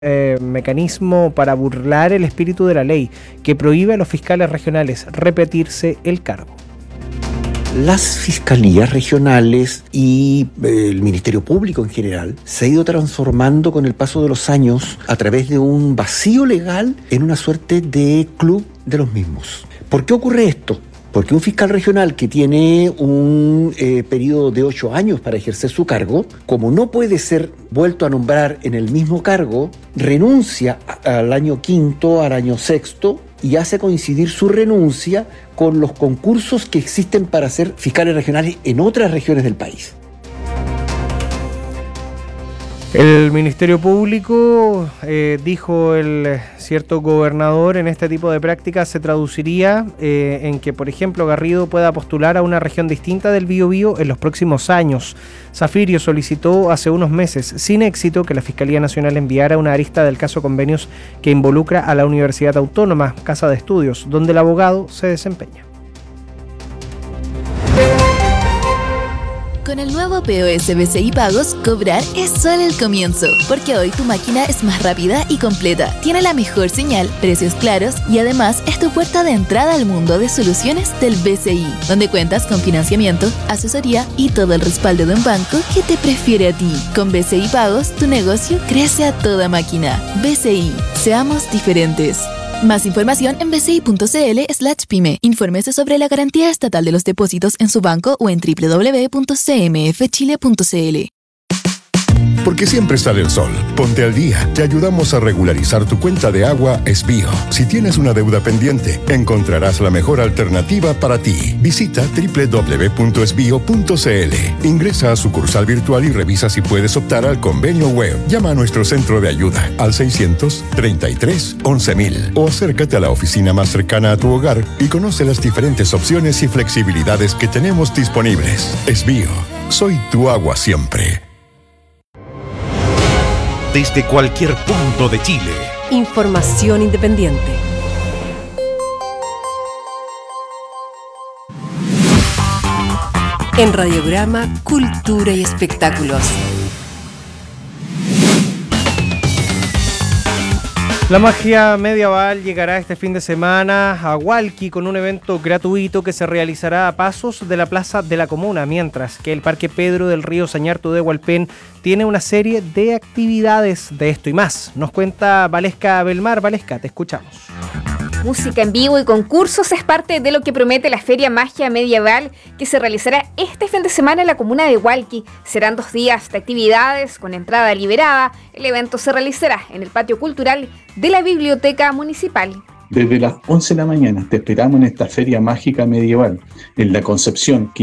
mecanismo para burlar el espíritu de la ley que prohíbe a los fiscales regionales repetirse el cargo. Las fiscalías regionales y el Ministerio Público en general se ha ido transformando con el paso de los años a través de un vacío legal en una suerte de club de los mismos. ¿Por qué ocurre esto? Porque un fiscal regional que tiene un periodo de 8 años para ejercer su cargo, como no puede ser vuelto a nombrar en el mismo cargo, renuncia al año quinto, al año sexto, y hace coincidir su renuncia con los concursos que existen para ser fiscales regionales en otras regiones del país. El Ministerio Público, dijo el cierto gobernador, en este tipo de prácticas se traduciría en que, por ejemplo, Garrido pueda postular a una región distinta del Biobío en los próximos años. Zafirio solicitó hace unos meses, sin éxito, que la Fiscalía Nacional enviara una arista del caso convenios que involucra a la Universidad Autónoma, casa de estudios, donde el abogado se desempeña. Con el nuevo POS BCI Pagos, cobrar es solo el comienzo, porque hoy tu máquina es más rápida y completa, tiene la mejor señal, precios claros y además es tu puerta de entrada al mundo de soluciones del BCI, donde cuentas con financiamiento, asesoría y todo el respaldo de un banco que te prefiere a ti. Con BCI Pagos, tu negocio crece a toda máquina. BCI, seamos diferentes. Más información en bci.cl/pyme. Infórmese sobre la garantía estatal de los depósitos en su banco o en www.cmfchile.cl. Porque siempre sale el sol. Ponte al día. Te ayudamos a regularizar tu cuenta de agua Esbío. Si tienes una deuda pendiente, encontrarás la mejor alternativa para ti. Visita www.esbio.cl. Ingresa a sucursal virtual y revisa si puedes optar al convenio web. Llama a nuestro centro de ayuda al 600-33-11.000 o acércate a la oficina más cercana a tu hogar y conoce las diferentes opciones y flexibilidades que tenemos disponibles. Esbío. Soy tu agua siempre. Desde cualquier punto de Chile. Información independiente. En Radiograma, Cultura y Espectáculos. La magia medieval llegará este fin de semana a Hualqui con un evento gratuito que se realizará a pasos de la plaza de la comuna, mientras que el Parque Pedro del Río Sañartu de Hualpén tiene una serie de actividades de esto y más. Nos cuenta Valesca Belmar. Valesca, te escuchamos. Música en vivo y concursos es parte de lo que promete la Feria Magia Medieval que se realizará este fin de semana en la comuna de Hualqui. Serán 2 días de actividades con entrada liberada. El evento se realizará en el patio cultural de la Biblioteca Municipal. Desde las 11 de la mañana te esperamos en esta Feria Mágica Medieval, en la Concepción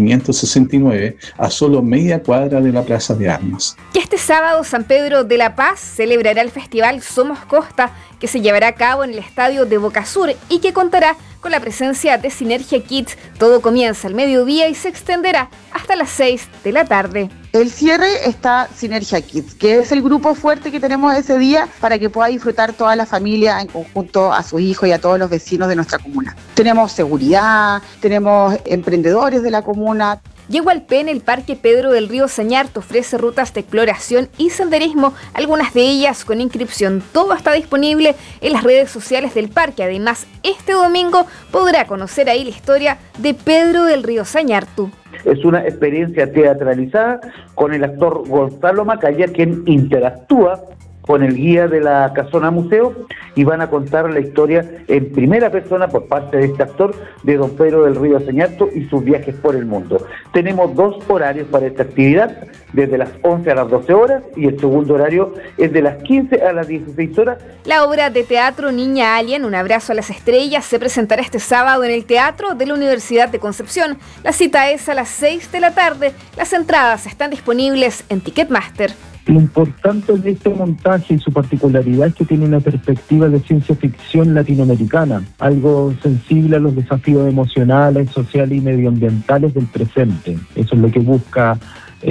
569, a solo media cuadra de la Plaza de Armas. Y este sábado San Pedro de la Paz celebrará el festival Somos Costa, que se llevará a cabo en el estadio de Boca Sur y que contará con la presencia de Sinergia Kids. Todo comienza al mediodía y se extenderá hasta las 6 de la tarde. El cierre está Sinergia Kids, que es el grupo fuerte que tenemos ese día para que pueda disfrutar toda la familia en conjunto a sus hijos y a todos los vecinos de nuestra comuna. Tenemos seguridad, tenemos emprendedores de la comuna. Y en Hualpén, el Parque Pedro del Río Sañartu ofrece rutas de exploración y senderismo, algunas de ellas con inscripción. Todo está disponible en las redes sociales del parque. Además, este domingo podrá conocer ahí la historia de Pedro del Río Sañartu. Es una experiencia teatralizada con el actor Gonzalo Macaya, quien interactúa con el guía de la Casona Museo y van a contar la historia en primera persona por parte de este actor de don Pedro del Río Sañartu y sus viajes por el mundo. Tenemos 2 horarios para esta actividad, desde las 11 a las 12 horas y el segundo horario es de las 15 a las 16 horas. La obra de teatro Niña Alien, Un abrazo a las estrellas, se presentará este sábado en el Teatro de la Universidad de Concepción. La cita es a las 6 de la tarde. Las entradas están disponibles en Ticketmaster. Lo importante de este montaje y su particularidad es que tiene una perspectiva de ciencia ficción latinoamericana, algo sensible a los desafíos emocionales, sociales y medioambientales del presente. Eso es lo que busca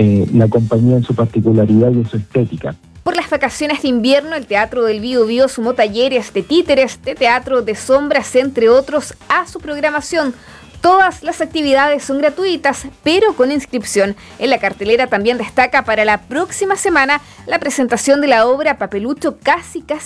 la compañía en su particularidad y en su estética. Por las vacaciones de invierno, el Teatro del Biobío sumó talleres de títeres, de teatro de sombras, entre otros, a su programación. Todas las actividades son gratuitas, pero con inscripción. En la cartelera también destaca para la próxima semana la presentación de la obra Papelucho Casi